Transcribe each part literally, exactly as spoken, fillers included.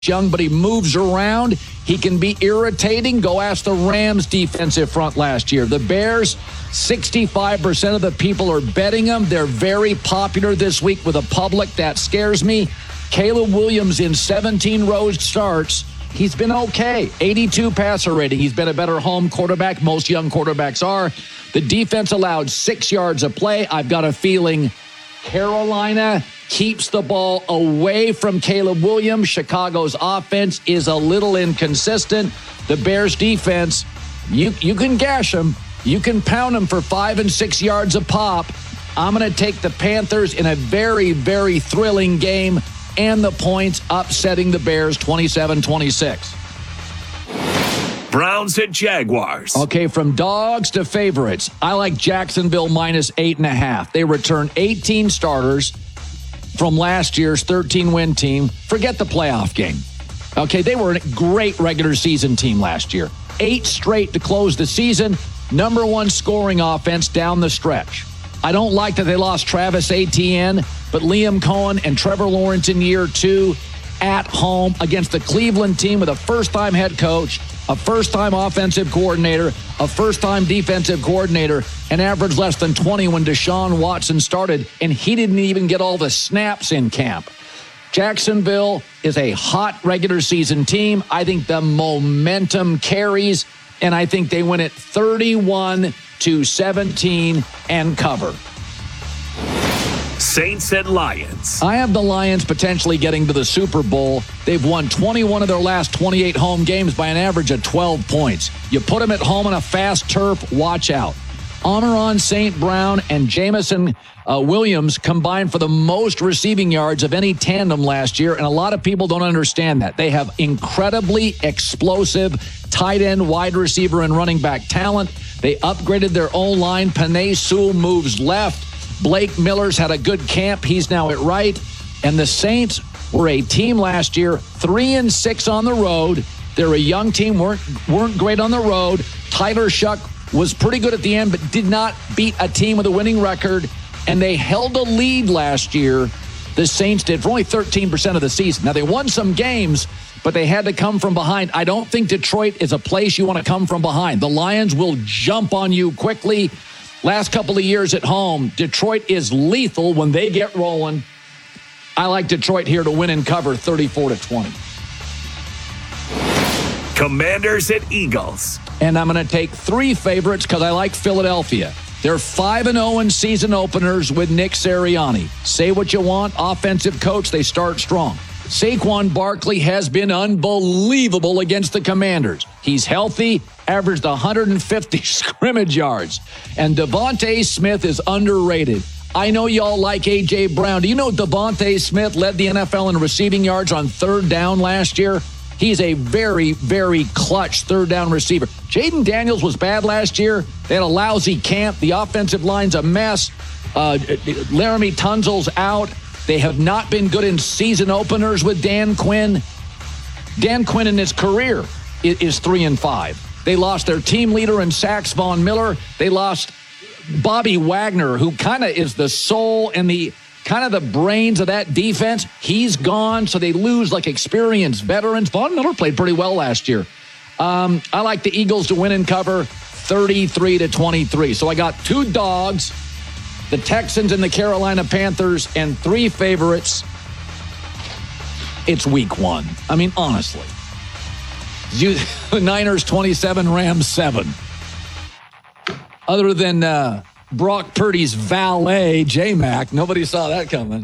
young, but he moves around. He can be irritating. Go ask the Rams defensive front last year. The Bears, sixty-five percent of the people are betting them. They're very popular this week with the public. That scares me. Caleb Williams in seventeen road starts. He's been okay. eighty-two passer rating. He's been a better home quarterback. Most young quarterbacks are. The defense allowed six yards of play. I've got a feeling Carolina keeps the ball away from Caleb Williams. Chicago's offense is a little inconsistent. The Bears defense, you, you can gash them. You can pound them for five and six yards a pop. I'm going to take the Panthers in a very, very thrilling game and the points upsetting the Bears twenty-seven twenty-six. Browns at Jaguars. Okay, from dogs to favorites. I like Jacksonville minus eight and a half. They return eighteen starters from last year's thirteen-win team. Forget the playoff game. Okay, they were a great regular season team last year. Eight straight to close the season. Number one scoring offense down the stretch. I don't like that they lost Travis Etienne, but Liam Cohen and Trevor Lawrence in year two at home against the Cleveland team with a first-time head coach, a first-time offensive coordinator, a first-time defensive coordinator, and averaged less than twenty when Deshaun Watson started, and he didn't even get all the snaps in camp. Jacksonville is a hot regular season team. I think the momentum carries, and I think they win it thirty-one to seventeen and cover. Saints at Lions. I have the Lions potentially getting to the Super Bowl. They've won twenty-one of their last twenty-eight home games by an average of twelve points. You put them at home on a fast turf, watch out. Amon-Ra Saint Brown and Jameson uh, Williams combined for the most receiving yards of any tandem last year, and a lot of people don't understand that. They have incredibly explosive tight end, wide receiver, and running back talent. They upgraded their O-line. Penei Sewell moves left. Blake Miller's had a good camp. He's now at right. And the Saints were a team last year, three and six on the road. They're a young team, weren't, weren't great on the road. Tyler Shuck was pretty good at the end, but did not beat a team with a winning record. And they held a lead last year, the Saints did, for only thirteen percent of the season. Now, they won some games, but they had to come from behind. I don't think Detroit is a place you want to come from behind. The Lions will jump on you quickly. Last couple of years at home, Detroit is lethal when they get rolling. I like Detroit here to win and cover thirty-four to twenty. Commanders at Eagles. And I'm going to take three favorites because I like Philadelphia. They're five and oh in season openers with Nick Sirianni. Say what you want, offensive coach, they start strong. Saquon Barkley has been unbelievable against the Commanders. He's healthy, averaged one hundred fifty scrimmage yards. And Devontae Smith is underrated. I know y'all like A J. Brown. Do you know Devontae Smith led the N F L in receiving yards on third down last year? He's a very, very clutch third down receiver. Jaden Daniels was bad last year. They had a lousy camp. The offensive line's a mess. Uh, Laramie Tunsil's out. They have not been good in season openers with Dan Quinn. Dan Quinn in his career is three and five. They lost their team leader in Sax Von Miller. They lost Bobby Wagner, who kind of is the soul and the kind of the brains of that defense. He's gone, so they lose like experienced veterans. Von Miller played pretty well last year. Um, I like the Eagles to win and cover thirty-three to twenty-three. So I got two dogs, the Texans and the Carolina Panthers, and three favorites. It's week one. I mean, honestly. You, the Niners twenty-seven, Rams seven. Other than uh, Brock Purdy's valet, J-Mac, nobody saw that coming.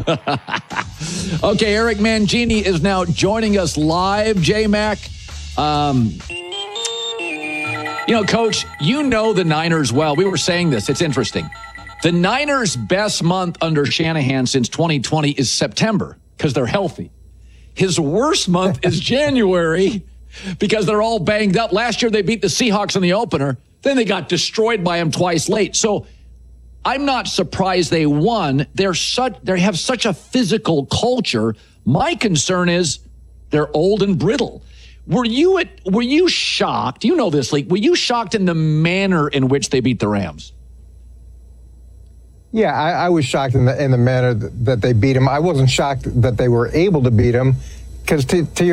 Okay, Eric Mangini is now joining us live, J-Mac. Um, you know, Coach, you know the Niners well. We were saying this. It's interesting. The Niners' best month under Shanahan since twenty twenty is September because they're healthy. His worst month is January because they're all banged up. Last year, they beat the Seahawks in the opener. Then they got destroyed by him twice late. So I'm not surprised they won. They're such, they have such a physical culture. My concern is they're old and brittle. Were you at, were you shocked? You know this league. Were you shocked in the manner in which they beat the Rams? Yeah, I, I was shocked in the in the manner that, that they beat him. I wasn't shocked that they were able to beat him. because to, to your